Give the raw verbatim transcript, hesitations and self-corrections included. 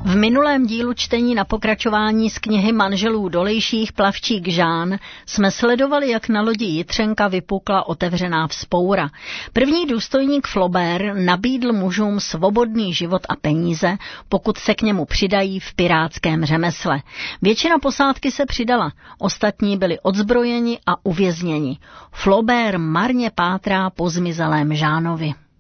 V minulém dílu čtení na pokračování z knihy manželů Dolejších Plavčík Žán jsme sledovali, jak na lodi Jitřenka vypukla otevřená vzpoura. První důstojník Flaubert nabídl mužům svobodný život a peníze, pokud se k němu přidají v pirátském řemesle. Většina posádky se přidala, ostatní byli odzbrojeni a uvězněni. Flaubert marně pátrá po zmizelém Žánovi.